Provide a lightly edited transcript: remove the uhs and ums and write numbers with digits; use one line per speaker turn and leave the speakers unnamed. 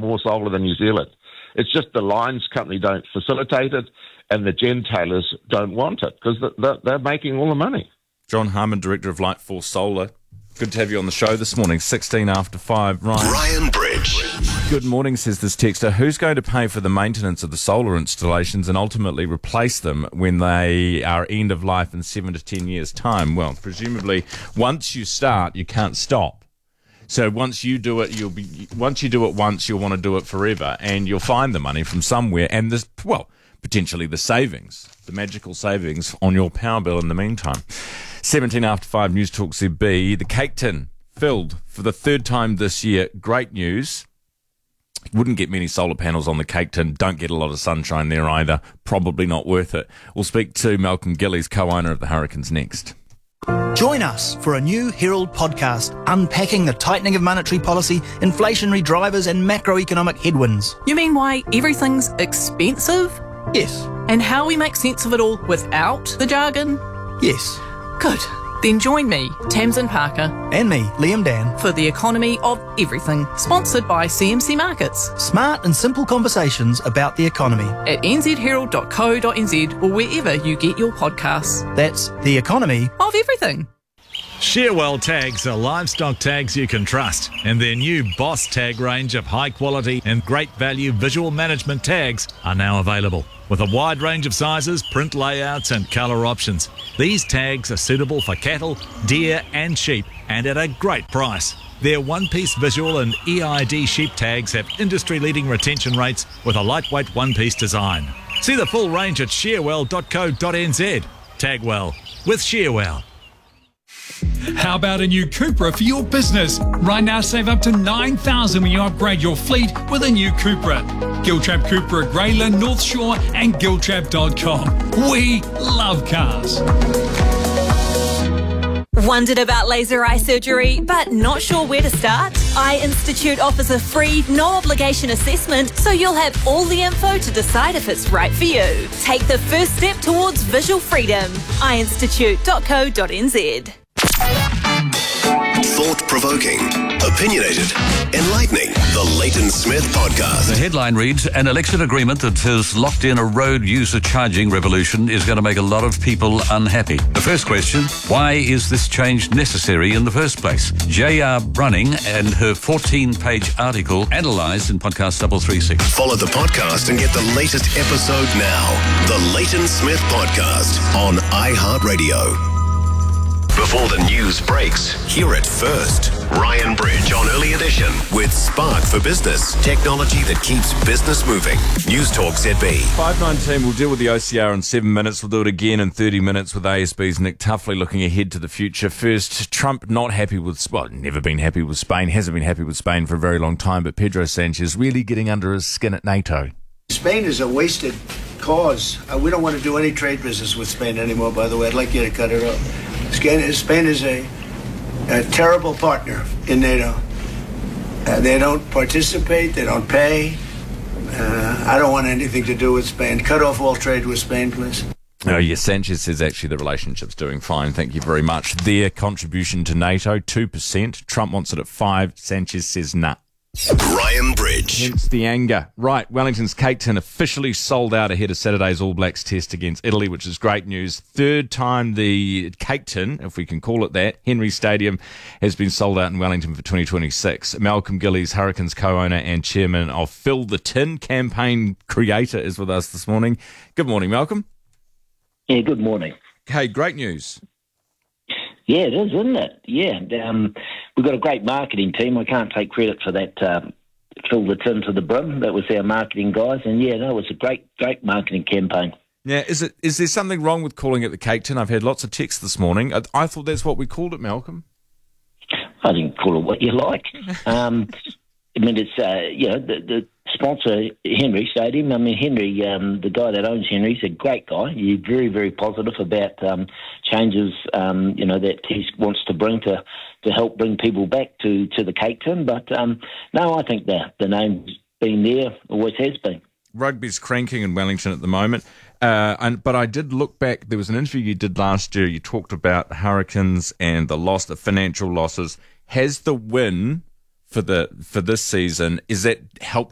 more solar than New Zealand. It's just the lines company don't facilitate it, and the gentailers don't want it because they're making all the money.
John Harmon, Director of Lightforce Solar. Good to have you on the show this morning, 16 after 5.
Ryan Bridge.
Good morning, says this texter. Who's going to pay for the maintenance of the solar installations and ultimately replace them when they are end of life in 7 to 10 years' time? Well, presumably, once you start, you can't stop. So once you do it, once, you'll want to do it forever, and you'll find the money from somewhere, and potentially the savings, the magical savings on your power bill in the meantime. 17 after 5, News Talk ZB. The cake tin filled for the third time this year. Great news. Wouldn't get many solar panels on the cake tin. Don't get a lot of sunshine there either. Probably not worth it. We'll speak to Malcolm Gillies, co-owner of the Hurricanes, next.
Join us for a new Herald podcast unpacking the tightening of monetary policy, inflationary drivers and macroeconomic headwinds.
You mean why everything's expensive?
Yes.
And how we make sense of it all without the jargon?
Yes.
Good. Then join me, Tamsin Parker.
And me, Liam Dan.
For The Economy of Everything, sponsored by CMC Markets.
Smart and simple conversations about the economy.
At nzherald.co.nz or wherever you get your podcasts.
That's The Economy
of Everything.
Shearwell tags are livestock tags you can trust, and their new Boss tag range of high quality and great value visual management tags are now available. With a wide range of sizes, print layouts and colour options, these tags are suitable for cattle, deer and sheep, and at a great price. Their one-piece visual and EID sheep tags have industry-leading retention rates with a lightweight one-piece design. See the full range at shearwell.co.nz. Tag well with Shearwell.
How about a new Cupra for your business? Right now, save up to $9,000 when you upgrade your fleet with a new Cupra. Giltrap Cupra at Grayland, North Shore and Giltrap.com. We love cars.
Wondered about laser eye surgery, but not sure where to start? Eye Institute offers a free, no-obligation assessment, so you'll have all the info to decide if it's right for you. Take the first step towards visual freedom. eyeinstitute.co.nz.
Thought-provoking, opinionated, enlightening. The Leighton Smith Podcast.
The headline reads, an election agreement that has locked in a road user charging revolution is going to make a lot of people unhappy. The first question, why is this change necessary in the first place? J.R. Brunning and her 14-page article analysed in Podcast 336.
Follow the podcast and get the latest episode now. The Leighton Smith Podcast on iHeartRadio. Before the news breaks, hear it first. Ryan Bridge on Early Edition with Spark for Business. Technology that keeps business moving. News Talk ZB.
5:19, we'll deal with the OCR in 7 minutes. We'll do it again in 30 minutes with ASB's Nick Tuffley looking ahead to the future. First, Trump not happy with, never been happy with Spain, hasn't been happy with Spain for a very long time, but Pedro Sanchez really getting under his skin at NATO.
Spain is a wasted cause. We don't want to do any trade business with Spain anymore, by the way. I'd like you to cut it off. Spain is a terrible partner in NATO. They don't participate. They don't pay. I don't want anything to do with Spain. Cut off all trade with Spain, please.
Oh, yes, Sanchez says actually the relationship's doing fine. Thank you very much. Their contribution to NATO, 2%. Trump wants it at 5%. Sanchez says nah.
Ryan Bridge.
Hence the anger. Right, Wellington's cake tin officially sold out ahead of Saturday's All Blacks test against Italy, which is great news. Third time the cake tin, if we can call it that, Henry Stadium, has been sold out in Wellington for 2026. Malcolm Gillies, Hurricanes co-owner and chairman of Fill the Tin campaign creator, is with us this morning. Good morning, Malcolm.
Yeah, good morning.
Hey, great news.
Yeah, it is, isn't it? Yeah. We've got a great marketing team. I can't take credit for that. Fill the tin to the brim. That was our marketing guys. And, yeah, no, it was a great marketing campaign.
Yeah, is there something wrong with calling it the cake tin? I've had lots of texts this morning. I thought that's what we called it, Malcolm.
I think call it what you like. I mean, it's, the sponsor, Henry Stadium. I mean, Henry, the guy that owns Henry, he's a great guy. He's very, very positive about changes, that he wants to bring to help bring people back to the cake tin. But, no, I think the name's been there, always has been.
Rugby's cranking in Wellington at the moment. But I did look back. There was an interview you did last year. You talked about Hurricanes and the financial losses. Has the win for this season, is that helped